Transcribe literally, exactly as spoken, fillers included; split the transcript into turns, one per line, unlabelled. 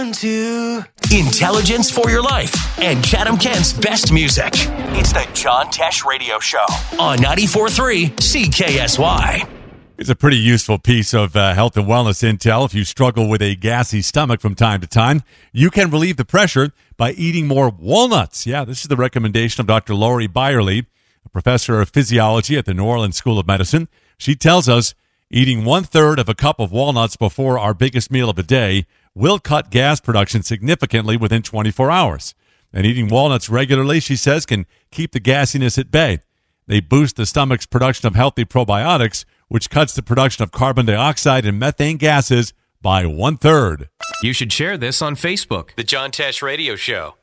Two. Intelligence for your life and Chatham Kent's best music. It's the John Tesh Radio Show on ninety-four point three C K S Y.
It's a pretty useful piece of uh, health and wellness intel. If you struggle with a gassy stomach from time to time, you can relieve the pressure by eating more walnuts. Yeah, this is the recommendation of Doctor Lori Byerly, a professor of physiology at the New Orleans School of Medicine. She tells us eating one-third of a cup of walnuts before our biggest meal of the day will cut gas production significantly within twenty-four hours. And eating walnuts regularly, she says, can keep the gassiness at bay. They boost the stomach's production of healthy probiotics, which cuts the production of carbon dioxide and methane gases by one-third.
You should share this on Facebook. The John Tesh Radio Show.